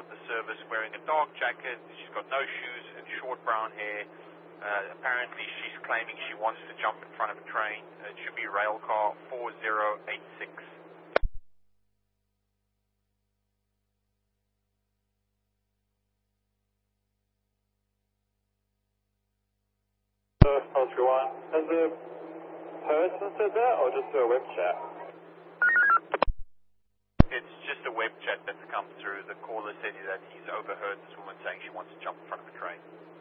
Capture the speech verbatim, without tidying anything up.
the service wearing a dark jacket. She's got no shoes and short brown hair. Uh, apparently she's claiming she wants to jump in front of a train. It should be rail car four zero eight six. Uh, Oscar one, has the person said that or just a web chat? It's just a web chat that's come through. The caller said that he's overheard this woman saying she wants to jump in front of a train.